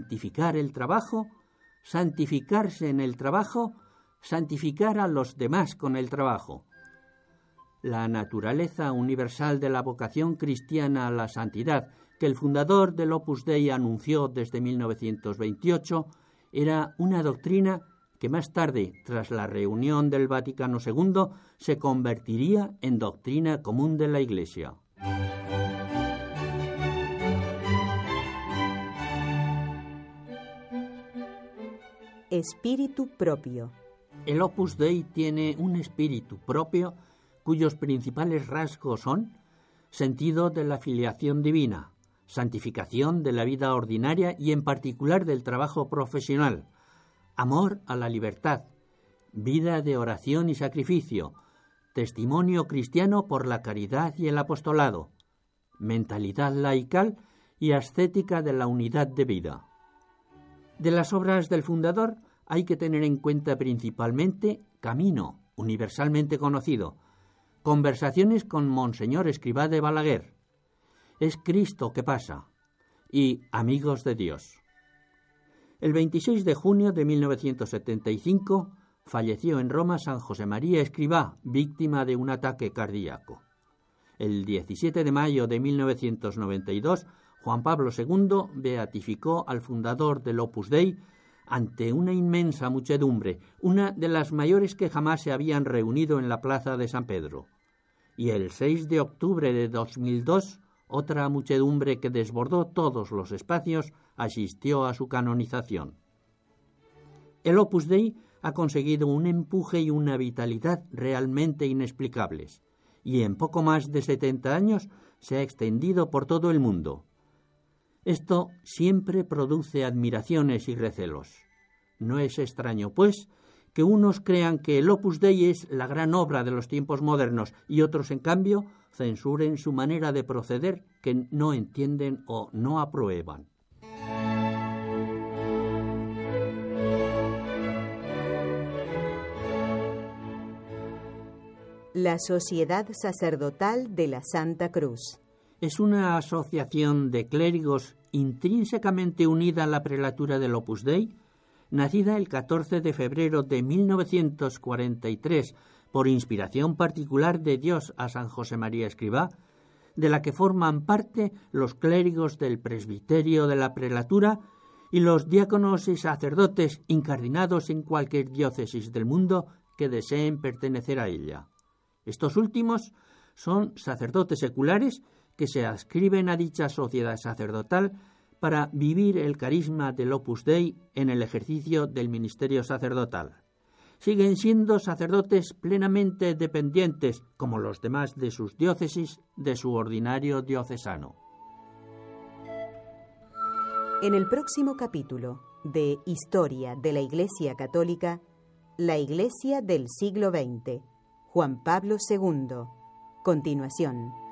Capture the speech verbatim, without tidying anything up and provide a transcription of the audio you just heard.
santificar el trabajo, santificarse en el trabajo, santificar a los demás con el trabajo. La naturaleza universal de la vocación cristiana a la santidad, que el fundador del Opus Dei anunció desde mil novecientos veintiocho, era una doctrina que más tarde, tras la reunión del Vaticano segundo, se convertiría en doctrina común de la Iglesia. Espíritu propio. El Opus Dei tiene un espíritu propio cuyos principales rasgos son sentido de la filiación divina, santificación de la vida ordinaria y en particular del trabajo profesional, amor a la libertad, vida de oración y sacrificio, testimonio cristiano por la caridad y el apostolado, mentalidad laical y ascética de la unidad de vida. De las obras del fundador hay que tener en cuenta principalmente Camino, universalmente conocido, Conversaciones con Monseñor Escrivá de Balaguer, Es Cristo que pasa y Amigos de Dios. El veintiséis de junio de mil novecientos setenta y cinco falleció en Roma San José María Escrivá, víctima de un ataque cardíaco. El diecisiete de mayo de mil novecientos noventa y dos, Juan Pablo segundo beatificó al fundador del Opus Dei ante una inmensa muchedumbre, una de las mayores que jamás se habían reunido en la plaza de San Pedro. Y el seis de octubre de dos mil dos, otra muchedumbre que desbordó todos los espacios asistió a su canonización. El Opus Dei ha conseguido un empuje y una vitalidad realmente inexplicables, y en poco más de setenta años se ha extendido por todo el mundo. Esto siempre produce admiraciones y recelos. No es extraño, pues, que unos crean que el Opus Dei es la gran obra de los tiempos modernos y otros, en cambio, censuren su manera de proceder que no entienden o no aprueban. La Sociedad Sacerdotal de la Santa Cruz. Es una asociación de clérigos intrínsecamente unida a la prelatura del Opus Dei, nacida el catorce de febrero de mil novecientos cuarenta y tres por inspiración particular de Dios a San José María Escrivá, de la que forman parte los clérigos del presbiterio de la prelatura y los diáconos y sacerdotes incardinados en cualquier diócesis del mundo que deseen pertenecer a ella. Estos últimos son sacerdotes seculares que se adscriben a dicha sociedad sacerdotal para vivir el carisma del Opus Dei en el ejercicio del ministerio sacerdotal. Siguen siendo sacerdotes plenamente dependientes, como los demás de sus diócesis, de su ordinario diocesano. En el próximo capítulo de Historia de la Iglesia Católica, la Iglesia del siglo veinte, Juan Pablo segundo. Continuación.